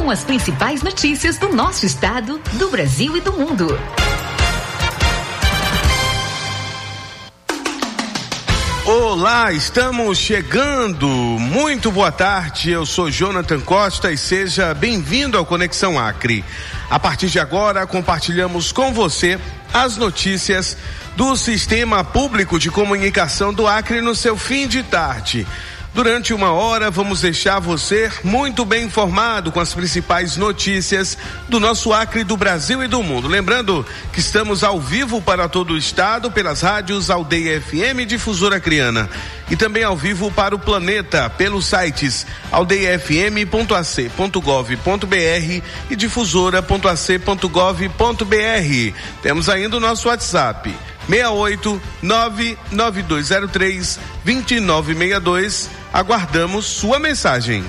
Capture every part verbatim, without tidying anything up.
com as principais notícias do nosso estado, do Brasil e do mundo. Olá, estamos chegando. Muito boa tarde, eu sou Jonathan Costa e seja bem-vindo ao Conexão Acre. A partir de agora, compartilhamos com você as notícias do Sistema Público de Comunicação do Acre no seu fim de tarde. Durante uma hora, vamos deixar você muito bem informado com as principais notícias do nosso Acre, do Brasil e do mundo. Lembrando que estamos ao vivo para todo o estado pelas rádios Aldeia F M e Difusora Acreana. E também ao vivo para o planeta pelos sites aldeia f m ponto a c ponto gov ponto b r e difusora ponto a c ponto gov ponto b r. Temos ainda o nosso WhatsApp seis oito nove nove dois zero três dois nove seis dois. Aguardamos sua mensagem.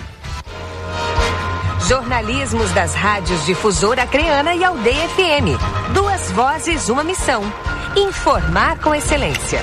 Jornalismos das rádios Difusora Acreana e Aldeia F M. Duas vozes, uma missão. Informar com excelência.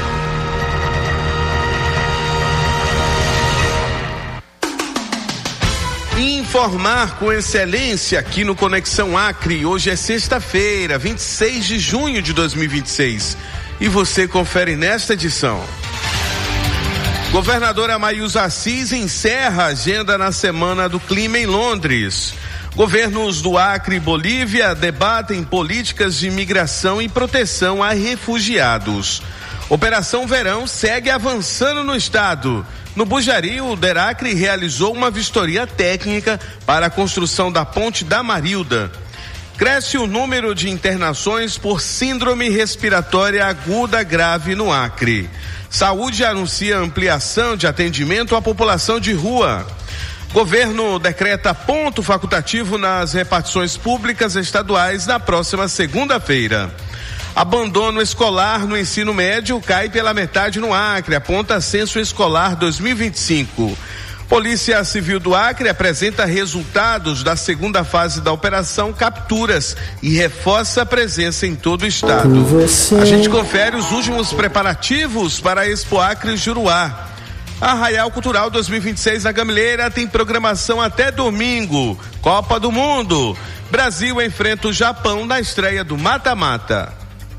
Informar com excelência aqui no Conexão Acre. Hoje é sexta-feira, vinte e seis de junho de dois mil e vinte e seis. E você confere nesta edição. Governadora Maísa Assis encerra a agenda na Semana do Clima em Londres. Governos do Acre e Bolívia debatem políticas de imigração e proteção a refugiados. Operação Verão segue avançando no estado. No Bujari, o DERACRE realizou uma vistoria técnica para a construção da Ponte da Marilda. Cresce o número de internações por síndrome respiratória aguda grave no Acre. Saúde anuncia ampliação de atendimento à população de rua. Governo decreta ponto facultativo nas repartições públicas estaduais na próxima segunda-feira. Abandono escolar no ensino médio cai pela metade no Acre, aponta Censo Escolar dois mil e vinte e cinco. Polícia Civil do Acre apresenta resultados da segunda fase da Operação Capturas e reforça a presença em todo o estado. A gente confere os últimos preparativos para a Expo Acre Juruá. A Arraial Cultural dois mil e vinte e seis na Gamileira tem programação até domingo. Copa do Mundo. Brasil enfrenta o Japão na estreia do mata-mata.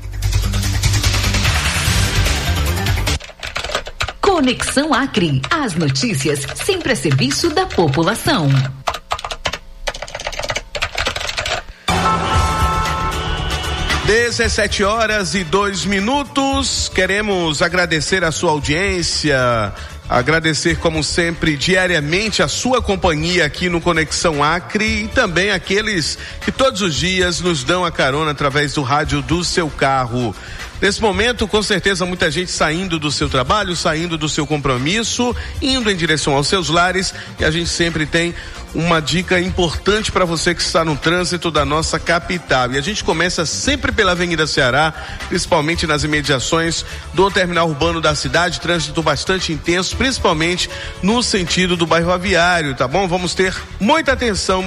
Conexão Acre. As notícias sempre a serviço da população. dezessete horas e dois minutos. Queremos agradecer a sua audiência, agradecer como sempre diariamente a sua companhia aqui no Conexão Acre e também aqueles que todos os dias nos dão a carona através do rádio do seu carro. Nesse momento, com certeza, muita gente saindo do seu trabalho, saindo do seu compromisso, indo em direção aos seus lares, e a gente sempre tem uma dica importante para você que está no trânsito da nossa capital. E a gente começa sempre pela Avenida Ceará, principalmente nas imediações do terminal urbano da cidade, trânsito bastante intenso, principalmente no sentido do bairro Aviário, tá bom? Vamos ter muita atenção,